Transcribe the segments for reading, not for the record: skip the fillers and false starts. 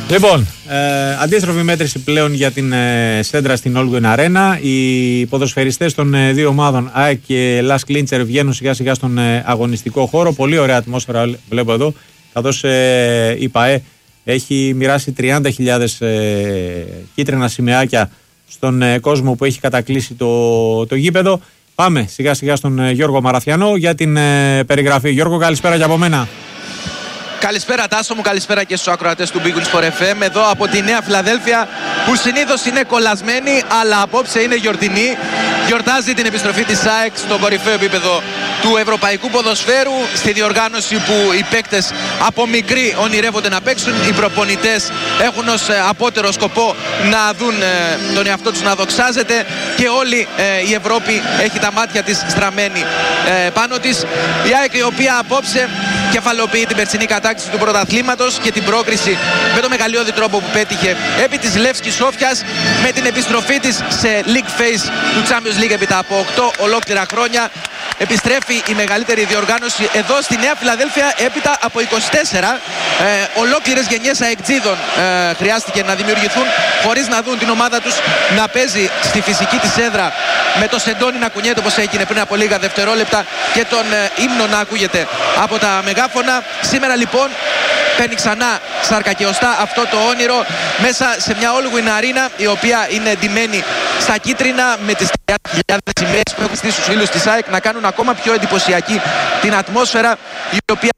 Λοιπόν, αντίστροφη μέτρηση πλέον για την Σέντρα στην Όλγουιν Αρένα. Οι ποδοσφαιριστές των δύο ομάδων ΑΕΚ και Λας Κλίντσερ βγαίνουν σιγά σιγά στον αγωνιστικό χώρο. Πολύ ωραία ατμόσφαιρα βλέπω εδώ, καθώς η ΠΑΕ έχει μοιράσει 30.000 κίτρινα σημαίακια στον κόσμο που έχει κατακλείσει το γήπεδο. Πάμε σιγά σιγά στον Γιώργο Μαραθιανό για την περιγραφή. Γιώργο, καλησπέρα και από μένα. Καλησπέρα Τάσο μου, καλησπέρα και στους ακροατές του Big Wings for FM. Εδώ από τη Νέα Φιλαδέλφια, που συνήθως είναι κολλασμένη, αλλά απόψε είναι γιορτινή. Γιορτάζει την επιστροφή της ΑΕΚ στο κορυφαίο επίπεδο του ευρωπαϊκού ποδοσφαίρου, στη διοργάνωση που οι παίκτες από μικροί ονειρεύονται να παίξουν. Οι προπονητές έχουν ως απότερο σκοπό να δουν τον εαυτό τους να δοξάζεται, και όλη η Ευρώπη έχει τα μάτια της στραμμένη πάνω της. Η ΑΕΚ, η οποία απόψε κεφαλοποιεί την περσινή κατάκτηση του πρωταθλήματος και την πρόκριση με το μεγαλειώδη τρόπο που πέτυχε επί της Λεύσκης Σόφιας, με την επιστροφή της σε League Phase του Champions League έπειτα από 8 ολόκληρα χρόνια. Επιστρέφει η μεγαλύτερη διοργάνωση εδώ στη Νέα Φιλαδέλφια έπειτα από 24 ολόκληρες γενιές αεκτζίδων χρειάστηκε να δημιουργηθούν, χωρίς να δουν την ομάδα τους να παίζει στη φυσική της έδρα, με το σεντόνι να κουνιέται όπως έγινε πριν από λίγα δευτερόλεπτα και τον ύμνο να ακούγεται από τα μεγάφωνα. Σήμερα λοιπόν παίρνει ξανά σάρκα και οστά αυτό το όνειρο μέσα σε μια Όλγουιν Αρίνα, η οποία είναι ντυμένη στα κίτρινα, με τις 30.000 σημαίες που έχουν στήσει στους φίλους της ΑΕΚ να κάνουν ακόμα πιο εντυπωσιακή την ατμόσφαιρα, η οποία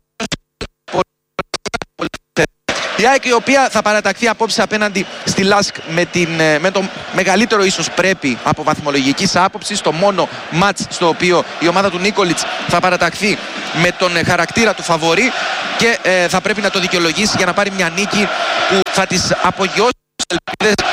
η ΑΕΚ, η οποία θα παραταχθεί απόψε απέναντι στη ΛΑΣΚ με το μεγαλύτερο ίσως πρέπει από βαθμολογικής άποψης, το μόνο μάτς στο οποίο η ομάδα του Νίκολιτς θα παραταχθεί με τον χαρακτήρα του φαβορί, και θα πρέπει να το δικαιολογήσει για να πάρει μια νίκη που θα της απογειώσει τις ελπίδες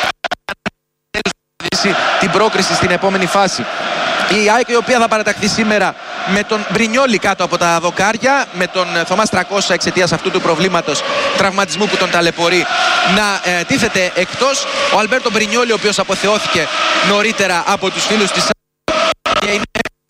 την πρόκριση στην επόμενη φάση. Η ΑΕΚ, η οποία θα παραταχθεί σήμερα με τον Μπρινιόλι κάτω από τα δοκάρια, με τον Θωμάς 300 εξαιτίας αυτού του προβλήματος τραυματισμού που τον ταλαιπωρεί να τίθεται εκτός. Ο Αλμπέρτο Μπρινιόλι, ο οποίος αποθεώθηκε νωρίτερα από τους φίλους της ΑΕΚ και είναι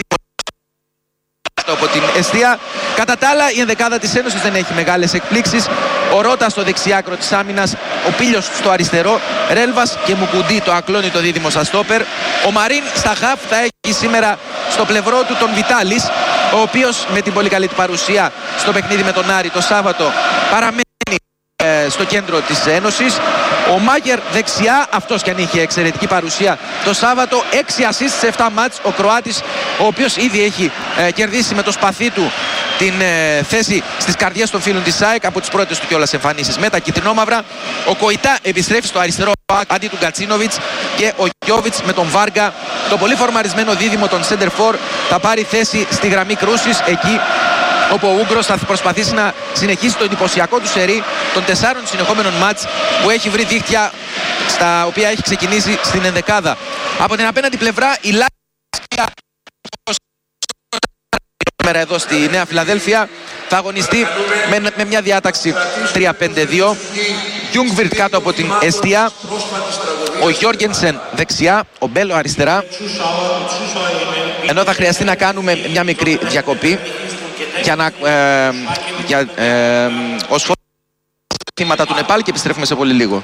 από την εστία. Κατά τα άλλα, η ενδεκάδα της Ένωσης δεν έχει μεγάλες εκπλήξεις. Ο Ρότα στο δεξιάκρο της άμυνας, ο Πίλιος στο αριστερό, Ρέλβας και Μουκουντή το ακλόνητο δίδυμο στα στόπερ. Ο Μαρίν στα χαφ θα έχει σήμερα στο πλευρό του τον Βιτάλης, ο οποίος με την πολύ καλή του παρουσία στο παιχνίδι με τον Άρη το Σάββατο παραμένει στο κέντρο της Ένωσης. Ο Μάγερ δεξιά, αυτός κι αν είχε εξαιρετική παρουσία το Σάββατο, 6 ασίστ σε 7 μάτς, ο Κροάτης, ο οποίος ήδη έχει κερδίσει με το σπαθί του την θέση στις καρδιές των φίλων της ΑΕΚ από τις πρώτες του κιόλας εμφανίσεις με τα κιτρινόμαυρα. Ο Κοϊτά επιστρέφει στο αριστερό αντί του Γκατσίνοβιτς, και ο Γιόβιτς με τον Βάργα, το πολύ φορμαρισμένο δίδυμο των Σέντερφορ, θα πάρει θέση στη γραμμή κρούσης, εκεί όπου ο Ούγκρος θα προσπαθήσει να συνεχίσει το εντυπωσιακό του σερί των 4 συνεχόμενων μάτς που έχει βρει δίχτυα, στα οποία έχει ξεκινήσει στην ενδεκάδα. Από την απέναντι πλευρά η Λάσκια εδώ στη Νέα Φιλαδέλφια θα αγωνιστεί με μια διάταξη 3-5-2. Γιούγκβιρτ κάτω από την εστία, ο Γιώργενσεν δεξιά, ο Μπέλο αριστερά, ενώ θα χρειαστεί να κάνουμε μια μικρή διακοπή για να ως θύματα του Νεπάλ, και επιστρέφουμε σε πολύ λίγο.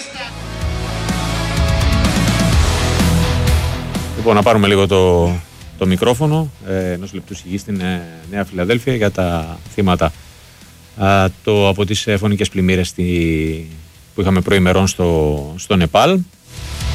Λοιπόν, να πάρουμε λίγο το μικρόφωνο ενός λεπτού σιγή στην Νέα Φιλαδέλφια για τα θύματα από τις φωνικές πλημμύρες που είχαμε προημερών στο Νεπάλ.